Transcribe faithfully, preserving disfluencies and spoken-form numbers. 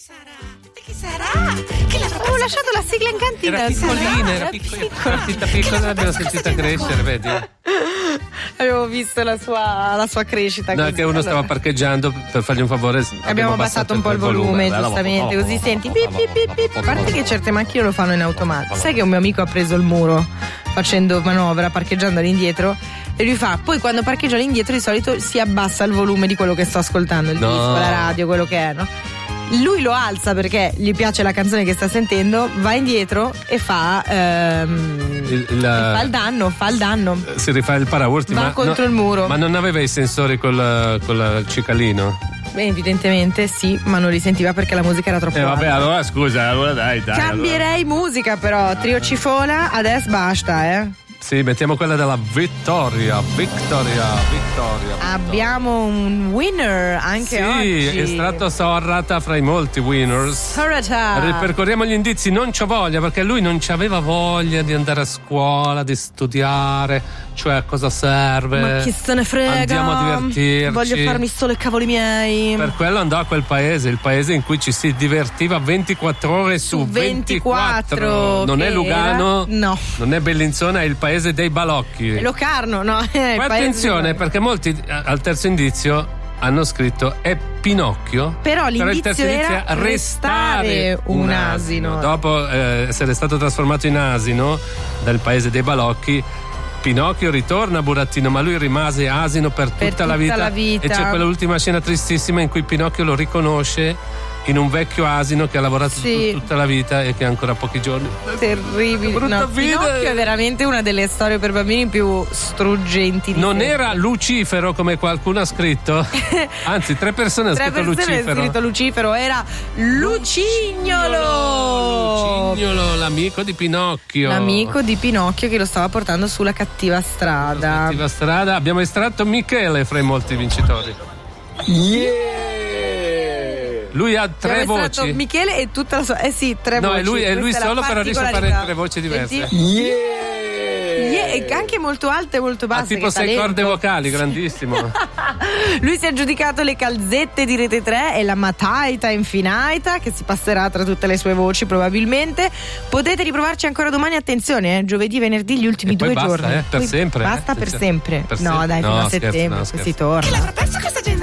Chi sarà? Che l'avrà Ho lasciato la sigla in cantina. Era piccolina, era piccolina, partita piccola, l'abbiamo sentita crescere, vedi? Avevo visto la sua, la sua crescita. No, così. che uno stava Allora, parcheggiando per fargli un favore. abbiamo abbassato un po' il volume, giustamente, così senti pip, pip, pip, pip. A parte che certe macchine lo fanno in automatico. Sai che un mio amico ha preso il muro facendo manovra, parcheggiando all'indietro, e lui fa, poi quando parcheggio all'indietro di solito si abbassa il volume di quello che sto ascoltando, il No. disco, la radio, quello che è, no? Lui lo alza perché gli piace la canzone che sta sentendo, va indietro e fa ehm, Il- e la- fa il danno, fa il danno. Si rifà il paraurti, Va ma contro il muro. Ma non aveva i sensori col, col cicalino? Beh, evidentemente sì, ma non li sentiva perché la musica era troppo Eh vabbè, alta. allora scusa, allora dai, dai. Cambierei musica però, trio cifona, adesso basta, eh. allora. Sì, mettiamo quella della Vittoria, Vittoria, Vittoria. Abbiamo un winner anche Sì, oggi. estratto Sorrata fra i molti winners. Sorrata. Ripercorriamo gli indizi, non c'ho voglia, perché lui non c'aveva voglia di andare a scuola, di studiare, cioè a cosa serve. Ma chi se ne frega? Andiamo a divertirci. Voglio farmi solo i cavoli miei. Per quello andò a quel paese, il paese in cui ci si divertiva ventiquattro ore su, Su ventiquattro, Non che è Lugano, era? No. non è Bellinzona, è il paese dei balocchi. Locarno, no? Eh, il Ma paese attenzione, di- perché molti eh, al terzo indizio hanno scritto è Pinocchio. Però il l'indizio terzo indizio era è restare un asino. Dopo eh, essere stato trasformato in asino dal paese dei balocchi, Pinocchio ritorna a Burattino, ma lui rimase asino per tutta, Per tutta la, vita, la vita. e c'è quell'ultima scena tristissima in cui Pinocchio lo riconosce in un vecchio asino che ha lavorato Sì. tut- tutta la vita e che ha ancora pochi giorni. Terribile. Brutta No, vita. Pinocchio è veramente una delle storie per bambini più struggenti di Non sempre. era Lucifero come qualcuno ha scritto, anzi tre persone hanno Tre scritto persone hanno Lucifero. scritto Lucifero, era Lucignolo. Lucignolo, l'amico di Pinocchio. L'amico di Pinocchio che lo stava portando sulla cattiva strada. Cattiva strada. Abbiamo estratto Michele fra i molti vincitori. Lui ha tre Abbiamo estratto voci. Michele e tutta la sua. Eh sì, tre No, voci. è lui, è lui Questa solo, la però riesce a fare particolarità. tre voci diverse. Senti? Yeah, e anche molto alte e molto Ha basse. tipo che sei talento. corde vocali, grandissimo. Lui si è aggiudicato le calzette di Rete tre e la Mataita Infinaita, che si passerà tra tutte le sue voci probabilmente. Potete riprovarci ancora domani, attenzione, eh, giovedì, venerdì, gli ultimi E poi due basta, giorni. eh, per Poi sempre, eh, Basta per attenzione. sempre. Per no, sempre. dai, fino No, a scherzo, settembre, no, poi scherzo. si torna. Che l'avrà perso questa gente?